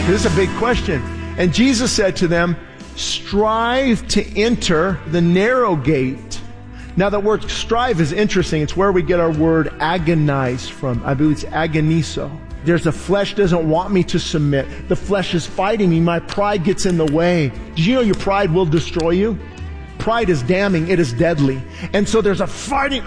This is a big question. And Jesus said to them, strive to enter the narrow gate. Now that word strive is interesting. It's where we get our word agonize from. I believe it's agonizo. The flesh doesn't want me to submit. The flesh is fighting me. My pride gets in the way. Did you know your pride will destroy you? Pride is damning. It is deadly. And so there's a fighting.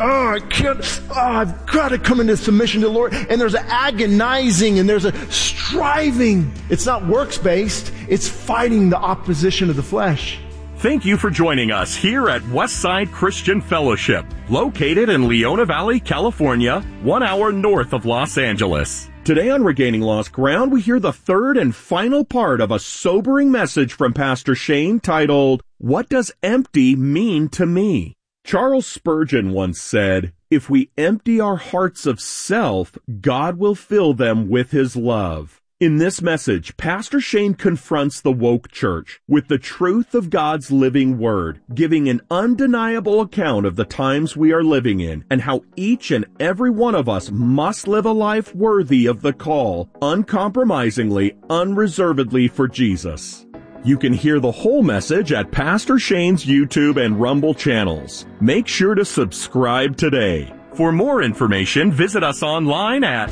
I've got to come into submission to the Lord. And there's an agonizing and there's a striving. It's not works-based. It's fighting the opposition of the flesh. Thank you for joining us here at Westside Christian Fellowship, located in Leona Valley, California, 1 hour north of Los Angeles. Today on Regaining Lost Ground, we hear the third and final part of a sobering message from Pastor Shane titled, What Does Empty Mean to Me? Charles Spurgeon once said, If we empty our hearts of self, God will fill them with His love. In this message, Pastor Shane confronts the woke church with the truth of God's living word, giving an undeniable account of the times we are living in and how each and every one of us must live a life worthy of the call, uncompromisingly, unreservedly for Jesus. You can hear the whole message at Pastor Shane's YouTube and Rumble channels. Make sure to subscribe today. For more information, visit us online at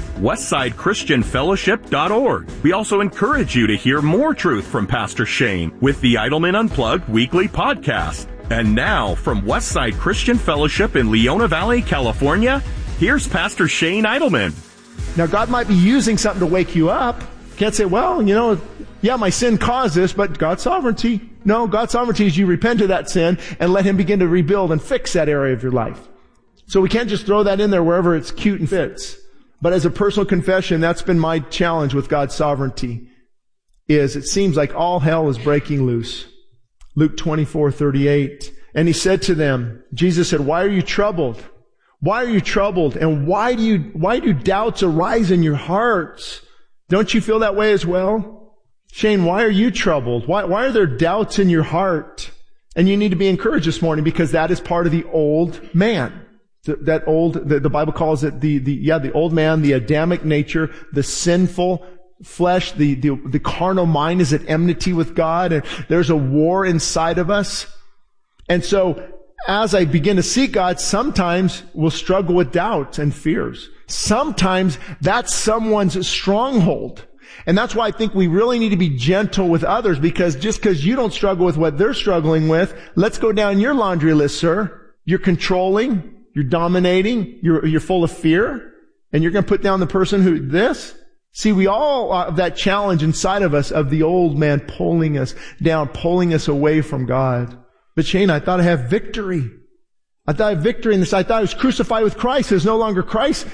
westsidechristianfellowship.org. We also encourage you to hear more truth from Pastor Shane with the Idleman Unplugged weekly podcast. And now, from Westside Christian Fellowship in Leona Valley, California, here's Pastor Shane Idleman. Now, God might be using something to wake you up. Can't say, well, my sin caused this, but God's sovereignty. No, God's sovereignty is you repent of that sin and let Him begin to rebuild and fix that area of your life. So we can't just throw that in there wherever it's cute and fits. But as a personal confession, that's been my challenge with God's sovereignty, is it seems like all hell is breaking loose. Luke 24:38. And He said to them, Jesus said, why are you troubled? Why are you troubled? And why do doubts arise in your hearts? Don't you feel that way as well? Shane, why are you troubled? Why are there doubts in your heart? And you need to be encouraged this morning because that is part of the old man. The Bible calls it the old man, the Adamic nature, the sinful flesh, the carnal mind is at enmity with God, and there's a war inside of us. And so, as I begin to seek God, sometimes we'll struggle with doubts and fears. Sometimes that's someone's stronghold. And that's why I think we really need to be gentle with others, because just because you don't struggle with what they're struggling with, let's go down your laundry list, sir. You're controlling. You're dominating, you're full of fear, and you're going to put down the person who this. See, we all have that challenge inside of us of the old man pulling us down, pulling us away from God. But Shane, I thought I have victory. I thought I have victory in this. I thought I was crucified with Christ. It's no longer Christ.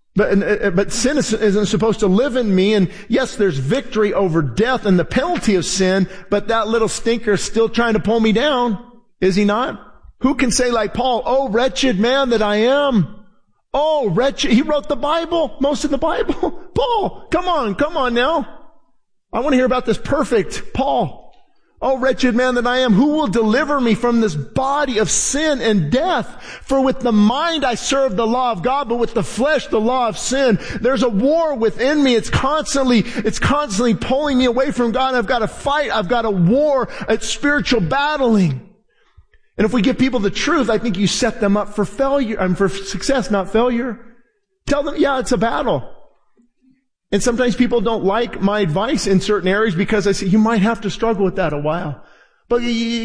But sin isn't supposed to live in me. And yes, there's victory over death and the penalty of sin, but that little stinker is still trying to pull me down. Is he not? Who can say like Paul, oh, wretched man that I am. Oh, wretched. He wrote the Bible, most of the Bible. Paul, come on now. I want to hear about this perfect Paul. Oh, wretched man that I am, who will deliver me from this body of sin and death? For with the mind I serve the law of God, but with the flesh the law of sin. There's a war within me. It's constantly pulling me away from God. I've got to fight. I've got a war. It's spiritual battling. And if we give people the truth, I think you set them up for failure, for success, not failure. Tell them, yeah, it's a battle. And sometimes people don't like my advice in certain areas because I say, you might have to struggle with that a while. But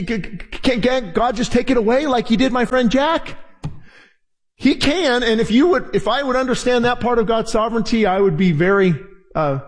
can't God just take it away like He did my friend Jack? He can, and if I would understand that part of God's sovereignty, I would be a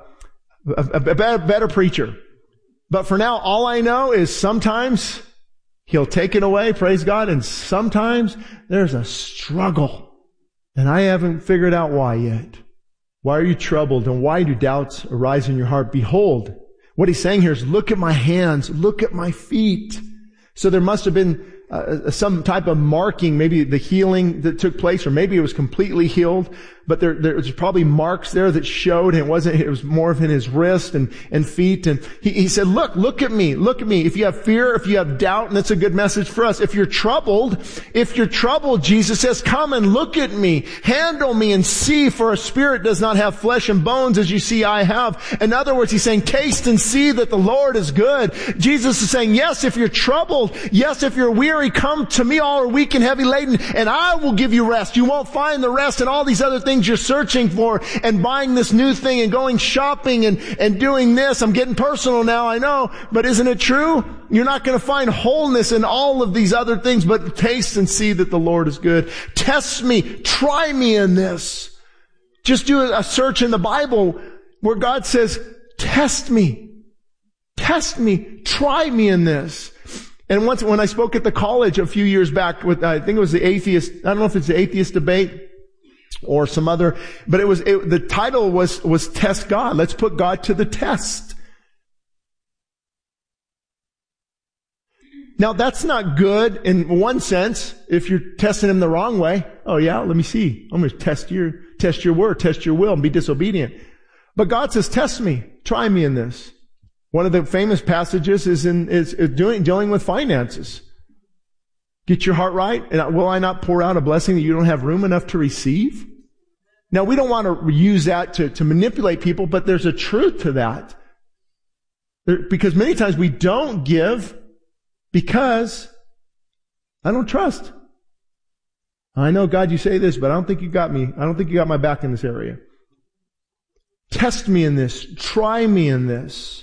better preacher. But for now, all I know is sometimes He'll take it away, praise God, and sometimes there's a struggle. And I haven't figured out why yet. Why are you troubled, and why do doubts arise in your heart? Behold, what He's saying here is, look at my hands, look at my feet. So there must have been some type of marking, maybe the healing that took place, or maybe it was completely healed, but there was probably marks there that showed, and it was more of in his wrist and feet. And he said, look at me. If you have fear, if you have doubt, and that's a good message for us. If you're troubled, Jesus says, come and look at me, handle me and see, for a spirit does not have flesh and bones as you see I have. In other words, he's saying, taste and see that the Lord is good. Jesus is saying, yes, if you're troubled, yes, if you're weary, come to me, all are weak and heavy laden, and I will give you rest. You won't find the rest in all these other things you're searching for, and buying this new thing and going shopping and doing this. I'm getting personal now, I know, but isn't it true? You're not going to find wholeness in all of these other things, but taste and see that the Lord is good. Test me, try me in this. Just do a search in the Bible where God says, test me, try me in this. And once, when I spoke at the college a few years back with, I think it was the atheist, I don't know if it's the atheist debate or some other, but the title was Test God. Let's put God to the test. Now that's not good in one sense, if you're testing him the wrong way. Oh yeah, let me see. I'm going to test your word, test your will, and be disobedient. But God says, test me, try me in this. One of the famous passages is dealing with finances. Get your heart right, and will I not pour out a blessing that you don't have room enough to receive? Now, we don't want to use that to manipulate people, but there's a truth to that. Because many times we don't give because I don't trust. I know, God, you say this, but I don't think you got me. I don't think you got my back in this area. Test me in this. Try me in this.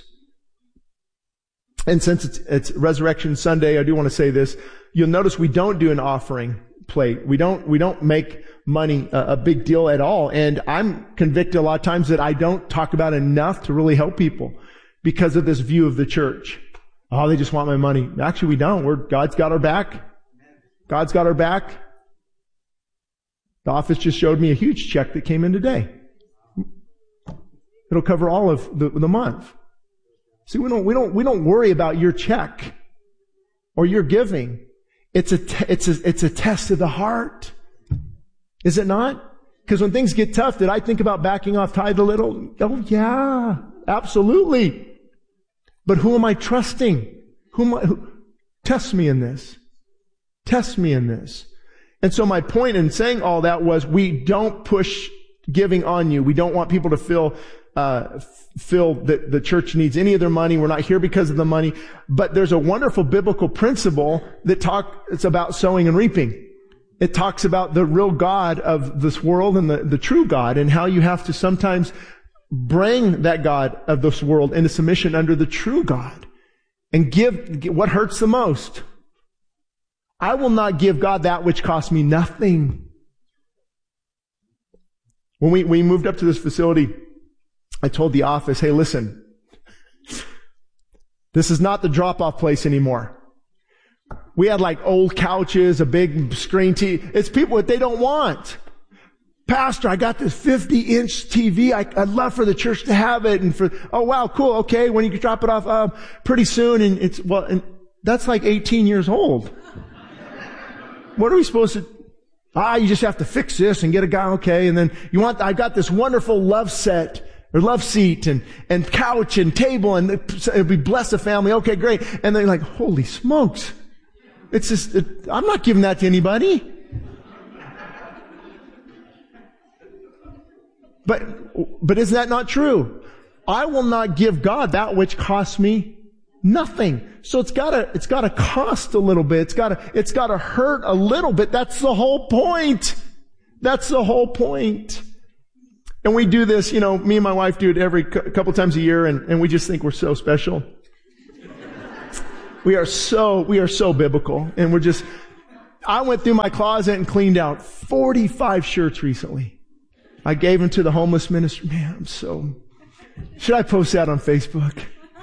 And since it's Resurrection Sunday, I do want to say this. You'll notice we don't do an offering plate. We don't make money a big deal at all. And I'm convicted a lot of times that I don't talk about enough to really help people because of this view of the church. Oh, they just want my money. Actually, we don't. God's got our back. God's got our back. The office just showed me a huge check that came in today. It'll cover all of the month. See, we don't worry about your check or your giving. It's a test of the heart. Is it not? Because when things get tough, did I think about backing off tithe a little? Oh yeah, absolutely. But who am I trusting? Test me in this. Test me in this. And so my point in saying all that was, we don't push giving on you. We don't want people to feel that the church needs any of their money. We're not here because of the money. But there's a wonderful biblical principle that it's about sowing and reaping. It talks about the real God of this world and the true God, and how you have to sometimes bring that God of this world into submission under the true God and give what hurts the most. I will not give God that which costs me nothing. When we moved up to this facility, I told the office, hey, listen, this is not the drop-off place anymore. We had like old couches, a big screen TV. It's people that they don't want. Pastor, I got this 50-inch TV. I'd love for the church to have it. And oh wow, cool. Okay. When you can drop it off, pretty soon. And that's like 18 years old. What are we supposed to, you just have to fix this and get a guy. Okay. And then I got this wonderful love set or love seat and couch and table and it'll be bless the family. Okay, great. And they're like, holy smokes. It's just, I'm not giving that to anybody. But is that not true? I will not give God that which costs me nothing. So it's gotta cost a little bit. It's gotta hurt a little bit. That's the whole point. That's the whole point. And we do this, me and my wife do it every couple times a year, and we just think we're so special. We are so biblical, and I went through my closet and cleaned out 45 shirts recently. I gave them to the homeless ministry. Man, should I post that on Facebook?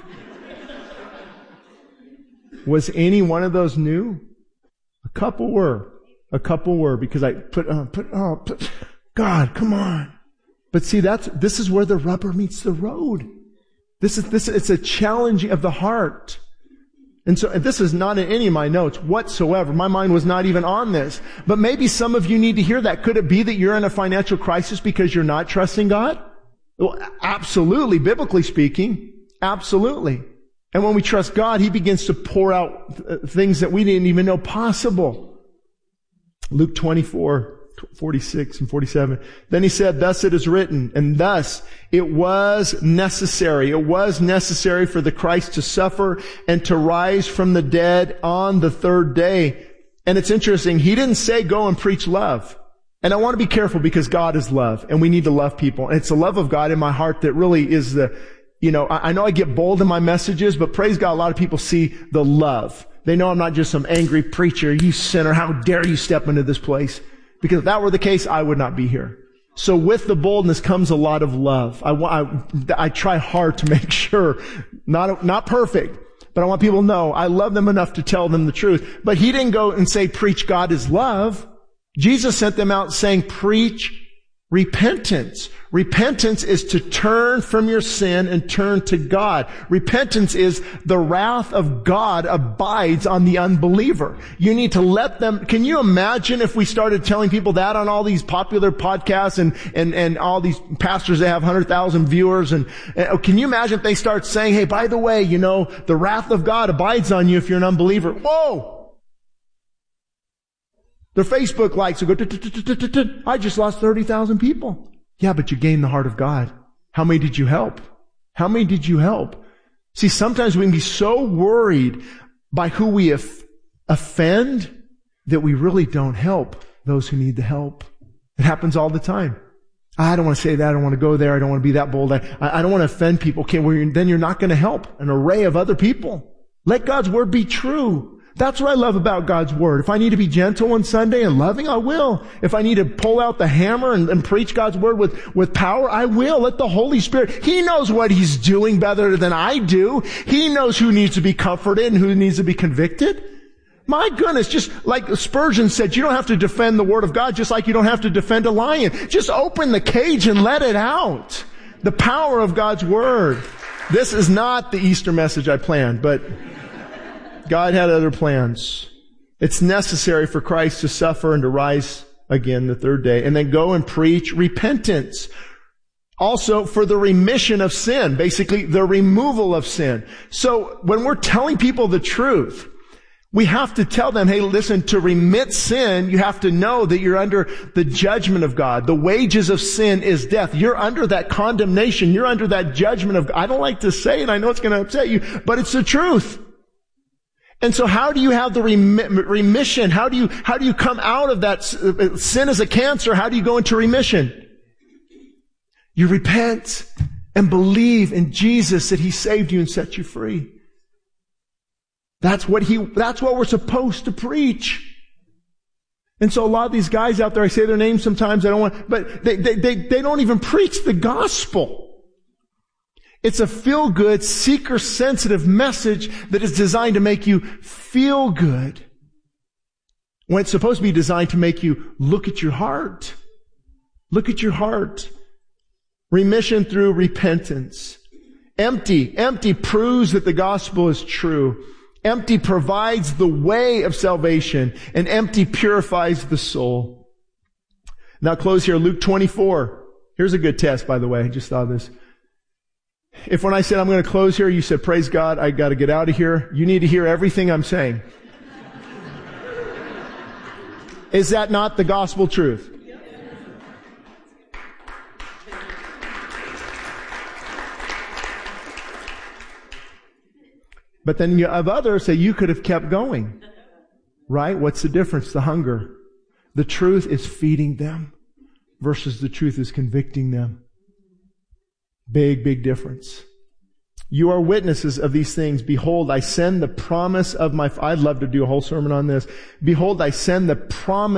Was any one of those new? A couple were because I put, God, come on. But see, this is where the rubber meets the road. It's a challenging of the heart. And so this is not in any of my notes whatsoever. My mind was not even on this. But maybe some of you need to hear that. Could it be that you're in a financial crisis because you're not trusting God? Well, absolutely, biblically speaking. Absolutely. And when we trust God, He begins to pour out things that we didn't even know possible. Luke 24:46 and 47. Then He said, thus it is written, and thus it was necessary for the Christ to suffer and to rise from the dead on the third day. And it's interesting, He didn't say go and preach love. And I want to be careful because God is love and we need to love people. And it's the love of God in my heart that really is I know I get bold in my messages, but praise God, a lot of people see the love. They know I'm not just some angry preacher, you sinner, how dare you step into this place? Because if that were the case, I would not be here. So with the boldness comes a lot of love. I try hard to make sure, not perfect, but I want people to know I love them enough to tell them the truth. But He didn't go and say, preach God is love. Jesus sent them out saying, preach repentance. Repentance is to turn from your sin and turn to God. Repentance is the wrath of God abides on the unbeliever. You need to let them, can you imagine if we started telling people that on all these popular podcasts and all these pastors that have 100,000 viewers and can you imagine if they start saying, hey, by the way, the wrath of God abides on you if you're an unbeliever. Whoa! Their Facebook likes will go, I just lost 30,000 people. Yeah, but you gained the heart of God. How many did you help? How many did you help? See, sometimes we can be so worried by who we offend that we really don't help those who need the help. It happens all the time. I don't want to say that. I don't want to go there. I don't want to be that bold. I don't want to offend people. Okay, well, then you're not going to help an array of other people. Let God's word be true. That's what I love about God's word. If I need to be gentle on Sunday and loving, I will. If I need to pull out the hammer and preach God's word with power, I will. Let the Holy Spirit, He knows what He's doing better than I do. He knows who needs to be comforted and who needs to be convicted. My goodness, just like Spurgeon said, you don't have to defend the word of God just like you don't have to defend a lion. Just open the cage and let it out. The power of God's word. This is not the Easter message I planned, but God had other plans. It's necessary for Christ to suffer and to rise again the third day, and then go and preach repentance. Also for the remission of sin, basically the removal of sin. So when we're telling people the truth, we have to tell them, hey, listen, to remit sin, you have to know that you're under the judgment of God. The wages of sin is death. You're under that condemnation. You're under that judgment of God. I don't like to say it. I know it's going to upset you, but it's the truth. And so how do you have the remission? How do you come out of that sin as a cancer? How do you go into remission? You repent and believe in Jesus that He saved you and set you free. That's what we're supposed to preach. And so a lot of these guys out there, I say their names sometimes, but they don't even preach the gospel. It's a feel-good, seeker-sensitive message that is designed to make you feel good. When it's supposed to be designed to make you look at your heart. Look at your heart. Remission through repentance. Empty proves that the gospel is true. Empty provides the way of salvation, and empty purifies the soul. Now close here, Luke 24. Here's a good test, by the way. I just thought of this. If when I said I'm going to close here, you said, praise God, I got to get out of here, you need to hear everything I'm saying. Is that not the gospel truth? But then you have others that you could have kept going. Right? What's the difference? The hunger. The truth is feeding them versus the truth is convicting them. Big, big difference. You are witnesses of these things. Behold, I send the promise of my... I'd love to do a whole sermon on this. Behold, I send the promise